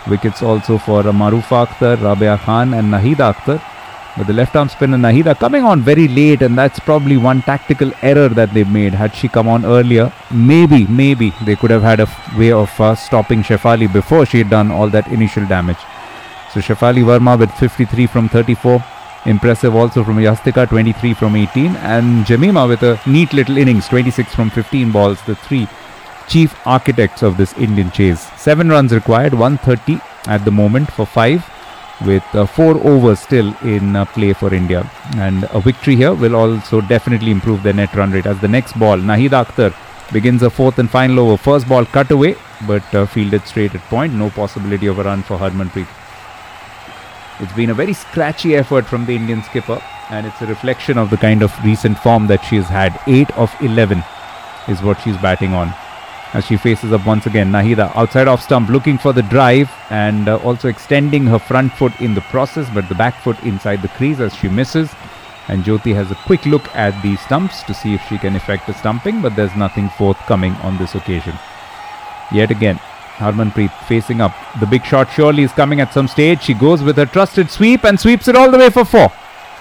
Wickets also for Marufa Akhtar, Rabia Khan and Nahida Akhtar. But the left arm spinner Nahida coming on very late, and that's probably one tactical error that they made. Had she come on earlier, maybe they could have had a way of stopping Shefali before she had done all that initial damage. So Shefali Verma with 53 from 34. Impressive also from Yastika, 23 from 18. And Jemima with a neat little innings, 26 from 15 balls. The three chief architects of this Indian chase. 7 runs required, 130 at the moment for 5. With 4 overs still in play for India. And a victory here will also definitely improve their net run rate. As the next ball, Nahida Akhtar begins a 4th and final over. First ball cut away, but fielded straight at point. No possibility of a run for Harmanpreet. It's been a very scratchy effort from the Indian skipper, and it's a reflection of the kind of recent form that she has had. 8 of 11 is what she's batting on. As she faces up once again, Nahida outside off stump looking for the drive and also extending her front foot in the process, but the back foot inside the crease as she misses. And Jyoti has a quick look at the stumps to see if she can effect a stumping, but there's nothing forthcoming on this occasion. Yet again, Harmanpreet facing up. The big shot surely is coming at some stage. She goes with her trusted sweep and sweeps it all the way for 4.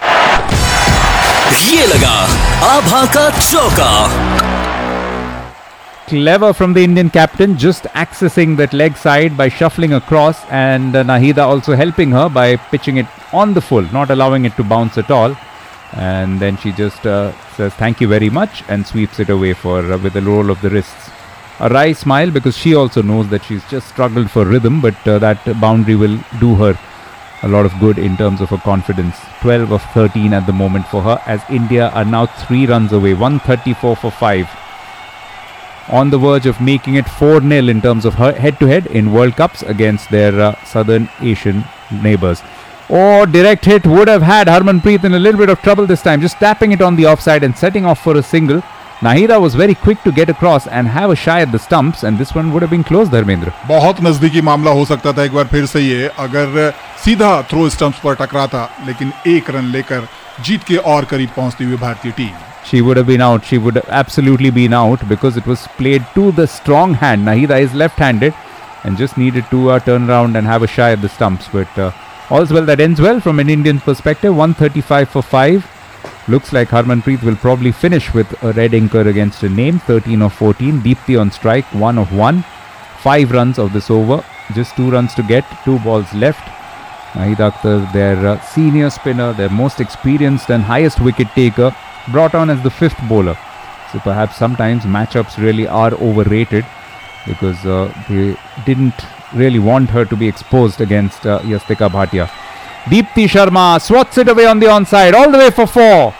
ये लगा आभा का चौका. Clever from the Indian captain, just accessing that leg side by shuffling across, and Nahida also helping her by pitching it on the full, not allowing it to bounce at all. And then she just says thank you very much and sweeps it away for with a roll of the wrists. A wry smile because she also knows that she's just struggled for rhythm, but that boundary will do her a lot of good in terms of her confidence. 12 of 13 at the moment for her, as India are now 3 runs away, 134 for 5. On the verge of making it 4-0 in terms of her head-to-head in World Cups against their Southern Asian neighbours. Oh, direct hit would have had Harmanpreet in a little bit of trouble this time, just tapping it on the offside and setting off for a single. Nahida was very quick to get across and have a shy at the stumps, and this one would have been close, Dharmendra. बहुत नजदीकी मामला हो सकता था एक बार फिर से ये, अगर सीधा थ्रो स्टंप्स पर टकराता, लेकिन 1 रन लेकर जीत के और करीब पहुंचती हुई भारतीय team. She would have been out. She would have absolutely been out because it was played to the strong hand. Nahida is left-handed and just needed to turn around and have a shy at the stumps. But all's well that ends well from an Indian perspective. 135 for 5. Looks like Harmanpreet will probably finish with a red anchor against a name. 13 of 14. Deepti on strike. 1 of 1. 5 runs of this over. Just 2 runs to get. 2 balls left. Nahida Akhtar, their senior spinner, their most experienced and highest wicket taker, brought on as the 5th bowler. So perhaps sometimes matchups really are overrated because they didn't really want her to be exposed against Yastika Bhatia. Deepti Sharma swats it away on the onside all the way for 4.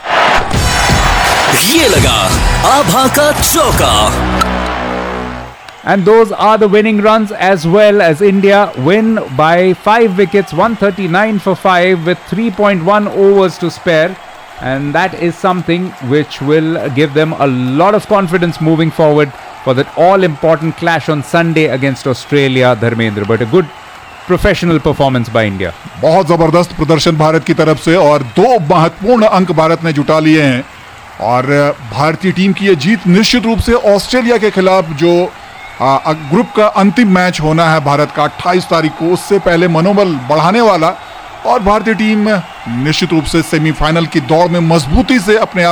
ये लगा आभा का चौका. And those are the winning runs, as well as India win by 5 wickets, 139 for 5 with 3.1 overs to spare. And that is something which will give them a lot of confidence moving forward for that all-important clash on Sunday against Australia, Dharmendra. But a good professional performance by India. बहुत जबरदस्त प्रदर्शन भारत की तरफ से और 2 महत्वपूर्ण अंक भारत ने जुटा लिए हैं. और भारतीय टीम की ये जीत निश्चित रूप से ऑस्ट्रेलिया के खिलाफ जो ग्रुप का अंतिम मैच होना है भारत का 28 तारीख को, उससे पहले मनोबल बढ़ाने वाला, और भारतीय टीम निश्चित रूप से सेमीफाइनल की दौड़ में मजबूती से अपने आप